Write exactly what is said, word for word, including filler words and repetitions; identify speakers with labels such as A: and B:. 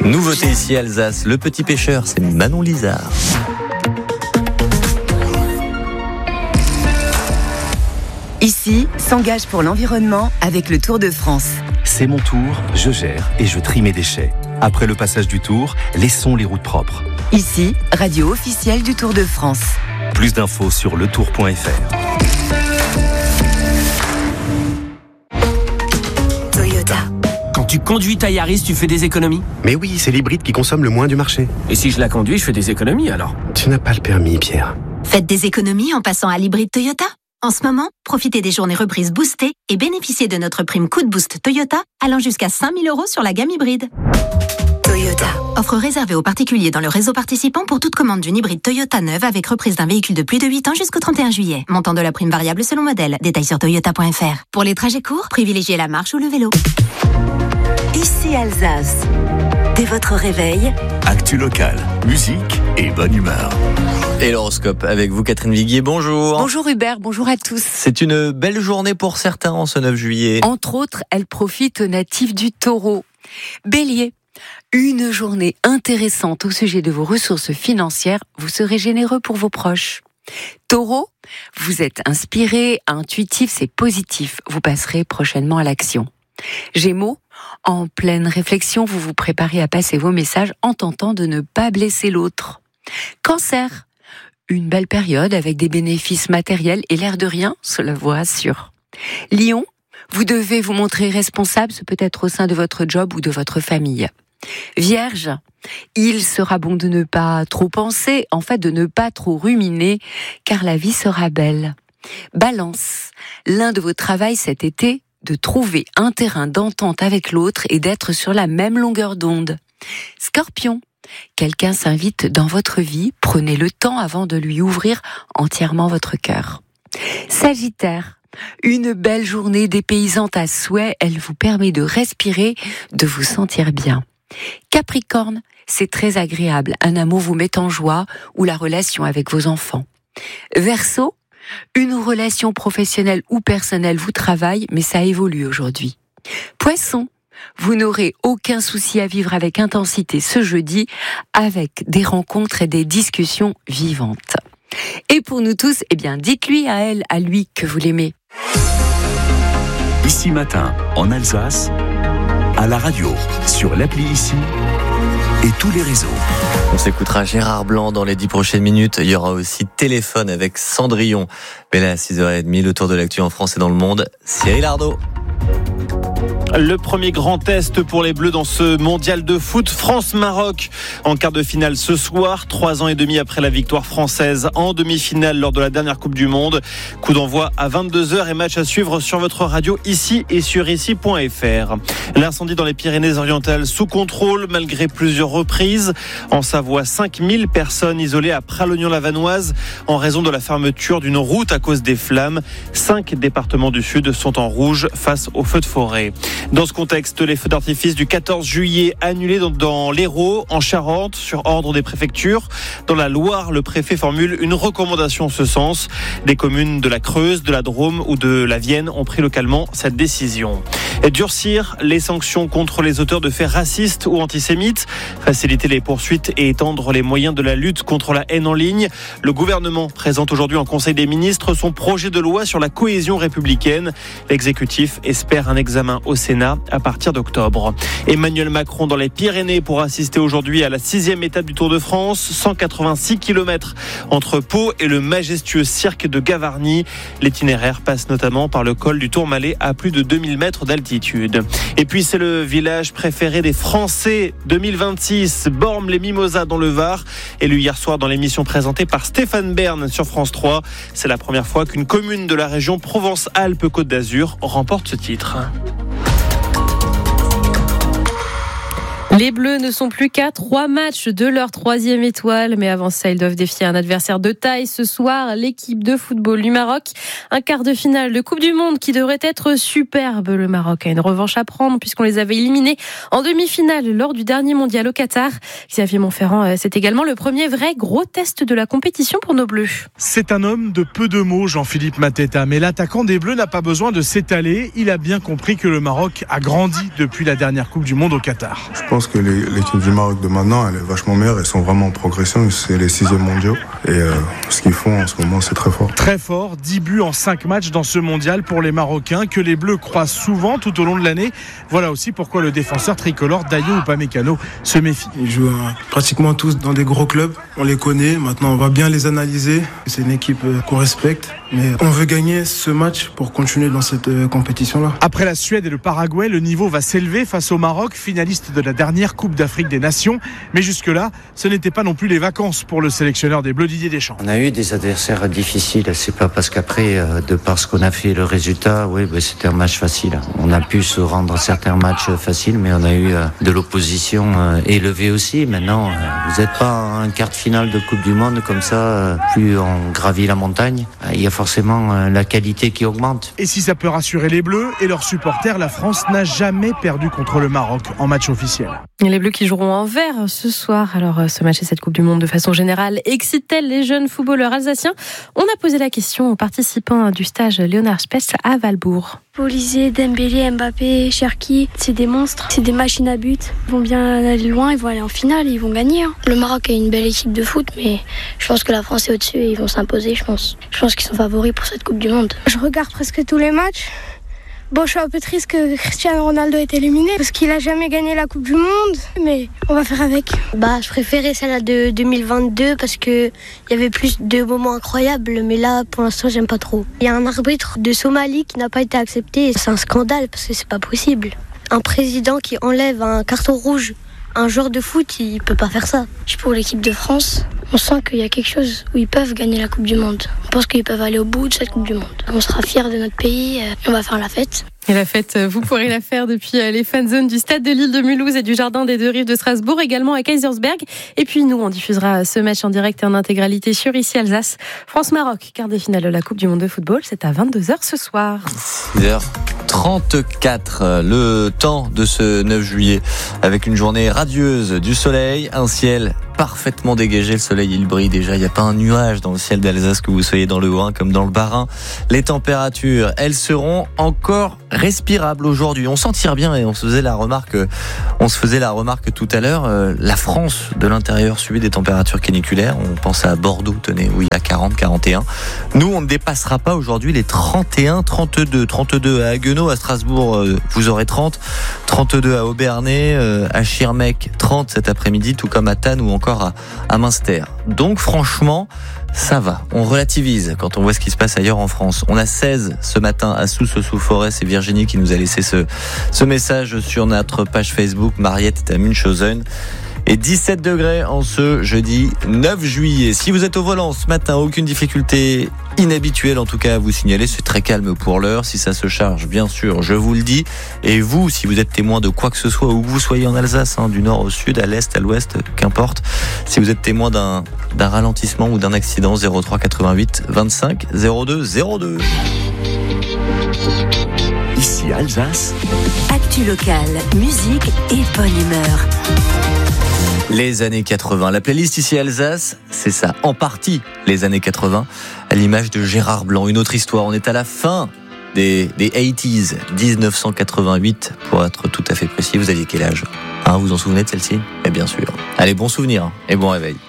A: Nouveauté ici Alsace, le petit pêcheur, c'est Manon Lizard.
B: Ici, s'engage pour l'environnement avec le Tour de France.
C: C'est mon tour, je gère et je trie mes déchets. Après le passage du Tour, laissons les routes propres.
B: Ici, radio officielle du Tour de France.
C: Plus d'infos sur le tour point f r.
B: Toyota.
D: Quand tu conduis ta Yaris, tu fais des économies ?
E: Mais oui, c'est l'hybride qui consomme le moins du marché.
D: Et si je la conduis, je fais des économies alors ?
E: Tu n'as pas le permis, Pierre.
F: Faites des économies en passant à l'hybride Toyota. En ce moment, profitez des journées reprises boostées et bénéficiez de notre prime coup de boost Toyota allant jusqu'à cinq mille euros sur la gamme hybride.
B: Toyota.
F: Offre réservée aux particuliers dans le réseau participant pour toute commande d'une hybride Toyota neuve avec reprise d'un véhicule de plus de huit ans jusqu'au trente et un juillet. Montant de la prime variable selon modèle. Détails sur toyota point f r. Pour les trajets courts, privilégiez la marche ou le vélo.
B: Ici Alsace. Dès votre réveil,
G: Actu locale, musique et bonne humeur.
A: Et l'horoscope avec vous Catherine Viguier, bonjour.
H: Bonjour Hubert, bonjour à tous.
A: C'est une belle journée pour certains en ce neuf juillet.
H: Entre autres, elle profite aux natifs du Taureau. Bélier, une journée intéressante au sujet de vos ressources financières, vous serez généreux pour vos proches. Taureau, vous êtes inspiré, intuitif, c'est positif, vous passerez prochainement à l'action. Gémeaux, en pleine réflexion, vous vous préparez à passer vos messages en tentant de ne pas blesser l'autre. Cancer, une belle période avec des bénéfices matériels et l'air de rien, cela vous rassure. Lion, vous devez vous montrer responsable, ce peut être au sein de votre job ou de votre famille. Vierge, il sera bon de ne pas trop penser, en fait de ne pas trop ruminer, car la vie sera belle. Balance, l'un de vos travaux cet été, de trouver un terrain d'entente avec l'autre et d'être sur la même longueur d'onde. Scorpion, quelqu'un s'invite dans votre vie, prenez le temps avant de lui ouvrir entièrement votre cœur. Sagittaire, une belle journée dépaysante à souhait, elle vous permet de respirer, de vous sentir bien. Capricorne, c'est très agréable, un amour vous met en joie ou la relation avec vos enfants. Verseau, une relation professionnelle ou personnelle vous travaille, mais ça évolue aujourd'hui. Poisson, vous n'aurez aucun souci à vivre avec intensité ce jeudi, avec des rencontres et des discussions vivantes. Et pour nous tous, eh bien, dites-lui à elle, à lui, que vous l'aimez.
G: Ici Matin, en Alsace, à la radio, sur l'appli Ici et tous les réseaux.
A: On s'écoutera Gérard Blanc dans les dix prochaines minutes. Il y aura aussi Téléphone avec Cendrillon. Mais là, à six heures trente, le tour de l'actu en France et dans le monde. Cyril Ardo.
I: Le premier grand test pour les Bleus dans ce mondial de foot, France-Maroc en quart de finale ce soir, trois ans et demi après la victoire française en demi-finale lors de la dernière Coupe du Monde. Coup d'envoi à vingt-deux heures et match à suivre sur votre radio ici et sur ici point f r. L'incendie dans les Pyrénées-Orientales sous contrôle malgré plusieurs reprises. En Savoie, cinq mille personnes isolées à Pralognan-la-Vanoise en raison de la fermeture d'une route à cause des flammes. Cinq départements du Sud sont en rouge face aux feux de forêt. Dans ce contexte, les feux d'artifice du quatorze juillet annulés dans, dans l'Hérault, en Charente, sur ordre des préfectures. Dans la Loire, le préfet formule une recommandation en ce sens. Des communes de la Creuse, de la Drôme ou de la Vienne ont pris localement cette décision. Et durcir les sanctions contre les auteurs de faits racistes ou antisémites, faciliter les poursuites et étendre les moyens de la lutte contre la haine en ligne. Le gouvernement présente aujourd'hui en Conseil des ministres son projet de loi sur la cohésion républicaine. L'exécutif espère un examen au Sénat à partir d'octobre. Emmanuel Macron dans les Pyrénées pour assister aujourd'hui à la sixième étape du Tour de France, cent quatre-vingt-six kilomètres entre Pau et le majestueux cirque de Gavarnie. L'itinéraire passe notamment par le col du Tourmalet à plus de deux mille mètres d'altitude. Et puis c'est le village préféré des Français deux mille vingt-six, Bormes-les-Mimosas dans le Var, élu hier soir dans l'émission présentée par Stéphane Bern sur France trois. C'est la première fois qu'une commune de la région Provence-Alpes-Côte d'Azur remporte ce titre.
J: Les Bleus ne sont plus qu'à trois matchs de leur troisième étoile, mais avant ça, ils doivent défier un adversaire de taille ce soir, l'équipe de football du Maroc. Un quart de finale de Coupe du Monde qui devrait être superbe. Le Maroc a une revanche à prendre puisqu'on les avait éliminés en demi-finale lors du dernier mondial au Qatar. Xavier Montferrand, c'est également le premier vrai gros test de la compétition pour nos Bleus.
K: C'est un homme de peu de mots, Jean-Philippe Mateta, mais l'attaquant des Bleus n'a pas besoin de s'étaler. Il a bien compris que le Maroc a grandi depuis la dernière Coupe du Monde au Qatar.
L: Je pense pense que les, l'équipe du Maroc de maintenant, elle est vachement meilleure. Ils sont vraiment en progression. C'est les sixièmes mondiaux. Et euh, ce qu'ils font en ce moment, c'est très fort.
K: Très fort, dix buts en cinq matchs dans ce mondial pour les Marocains, que les Bleus croisent souvent tout au long de l'année. Voilà aussi pourquoi le défenseur tricolore Dayo Upamecano se méfie.
M: Ils jouent euh, pratiquement tous dans des gros clubs. On les connaît. Maintenant, on va bien les analyser. C'est une équipe euh, qu'on respecte. Mais on veut gagner ce match pour continuer dans cette euh, compétition-là.
K: Après la Suède et le Paraguay, le niveau va s'élever face au Maroc, finaliste de la dernière Coupe d'Afrique des Nations. Mais jusque-là, ce n'était pas non plus les vacances pour le sélectionneur des Bleus, Didier Deschamps.
N: On a eu des adversaires difficiles. C'est pas parce qu'après, euh, de par ce qu'on a fait, le résultat, oui, bah, c'était un match facile. On a pu se rendre certains matchs faciles, mais on a eu euh, de l'opposition euh, élevée aussi. Maintenant, euh, vous n'êtes pas un quart de finale de Coupe du Monde comme ça, euh, plus on gravit la montagne. Euh, il y a forcément euh, la qualité qui augmente.
K: Et si ça peut rassurer les Bleus et leurs supporters, la France n'a jamais perdu contre le Maroc en match officiel.
J: Et les Bleus qui joueront en vert ce soir. Alors ce match et cette Coupe du Monde de façon générale excite-t-elle les jeunes footballeurs alsaciens? On a posé la question aux participants du stage Léonard Spetz à Valbourg.
O: Olysée, Dembélé, Mbappé, Cherki, c'est des monstres, c'est des machines à but. Ils vont bien aller loin, ils vont aller en finale, ils vont gagner. Hein. Le Maroc a une belle équipe de foot, mais je pense que la France est au-dessus et ils vont s'imposer, je pense. Je pense qu'ils sont favoris pour cette Coupe du Monde.
P: Je regarde presque tous les matchs. Bon, je suis un peu triste que Cristiano Ronaldo est éliminé parce qu'il a jamais gagné la Coupe du Monde, mais on va faire avec.
O: Bah, je préférais celle de deux mille vingt-deux parce que il y avait plus de moments incroyables, mais là, pour l'instant, j'aime pas trop. Il y a un arbitre de Somalie qui n'a pas été accepté, et c'est un scandale parce que c'est pas possible. Un président qui enlève un carton rouge à un joueur de foot, il peut pas faire ça. Je suis pour l'équipe de France. On sent qu'il y a quelque chose où ils peuvent gagner la Coupe du Monde. On pense qu'ils peuvent aller au bout de cette Coupe du Monde. On sera fiers de notre pays et on va faire la fête.
J: Et la fête, vous pourrez la faire depuis les fan zones du stade de l'île de Mulhouse et du jardin des Deux Rives de Strasbourg, également à Kaisersberg. Et puis nous, on diffusera ce match en direct et en intégralité sur Ici Alsace. France-Maroc, quart de finale de la Coupe du Monde de football, c'est à vingt-deux heures ce soir.
A: six heures trente-quatre, le temps de ce neuf juillet, avec une journée radieuse, du soleil, un ciel parfaitement dégagé. Le soleil, il brille déjà. Il n'y a pas un nuage dans le ciel d'Alsace, que vous soyez dans le Haut-Rhin comme dans le Bas-Rhin. Les températures, elles seront encore respirables aujourd'hui. On s'en tire bien et on se faisait la remarque, on se faisait la remarque tout à l'heure. Euh, la France de l'intérieur subit des températures caniculaires. On pense à Bordeaux, tenez, où il y a quarante, quarante et un. Nous, on ne dépassera pas aujourd'hui les trente et un, trente-deux. trente-deux à Haguenau, à Strasbourg, euh, vous aurez trente. trente-deux à Aubernay, euh, à Schirmeck, trente cet après-midi, tout comme à Thann ou encore à, à Münster. Donc franchement, ça va. On relativise quand on voit ce qui se passe ailleurs en France. On a seize ce matin à Sousse-sous-Forêt. C'est Virginie qui nous a laissé ce, ce message sur notre page Facebook. Mariette est à Münchhausen. Et dix-sept degrés en ce jeudi neuf juillet. Si vous êtes au volant ce matin, aucune difficulté inhabituelle en tout cas à vous signaler. C'est très calme pour l'heure. Si ça se charge, bien sûr, je vous le dis. Et vous, si vous êtes témoin de quoi que ce soit, où que vous soyez en Alsace, hein, du nord au sud, à l'est, à l'ouest, qu'importe. Si vous êtes témoin d'un, d'un ralentissement ou d'un accident, zéro trois quatre-vingt-huit vingt-cinq zéro deux zéro deux.
G: Ici Alsace.
B: Actu locale, musique et bonne humeur.
A: Les années quatre-vingts. La playlist Ici Alsace, c'est ça, en partie les années quatre-vingts, à l'image de Gérard Blanc. Une autre histoire, on est à la fin des, des quatre-vingt-dix, dix-neuf cent quatre-vingt-huit pour être tout à fait précis. Vous aviez quel âge, hein, vous vous en souvenez de celle-ci? Eh bien sûr. Allez, bon souvenir et bon réveil.